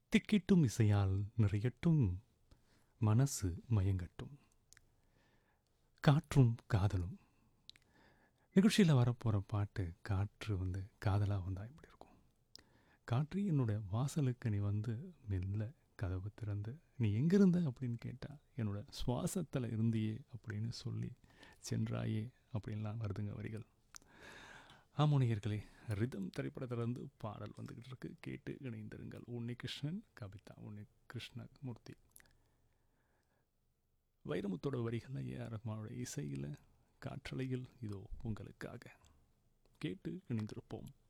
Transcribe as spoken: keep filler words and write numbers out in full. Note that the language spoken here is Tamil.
திக்கிட்டும் இசையால் நிறையட்டும் மனசு மயங்கட்டும். காற்றும் காதலும் நிகழ்ச்சியில் வரப்போகிற பாட்டு காற்று வந்து காதலாக வந்தால் எப்படி இருக்கும்? காற்று என்னோடய வாசலுக்கு நீ வந்து மெல்ல கதவு திறந்து நீ எங்கிருந்த அப்படின்னு கேட்டால் என்னோட சுவாசத்தில் இருந்தியே அப்படின்னு சொல்லி சென்றாயே அப்படின்லாம் வருதுங்க வரிகள். ஆமோனியர்களே, ரிதம் திரைப்படத்திலிருந்து பாடல் வந்துக்கிட்டு இருக்கு, கேட்டு இணைந்திருங்கள். உன்னி கிருஷ்ணன், கவிதா, உன்னி கிருஷ்ணமூர்த்தி. வைரமுத்தோட வரிகளில் ஏ ஆர் ரஹ்மானோட இசையில் காற்றலையில் இதோ உங்களுக்காக கேட்டு இணைந்திருப்போம்.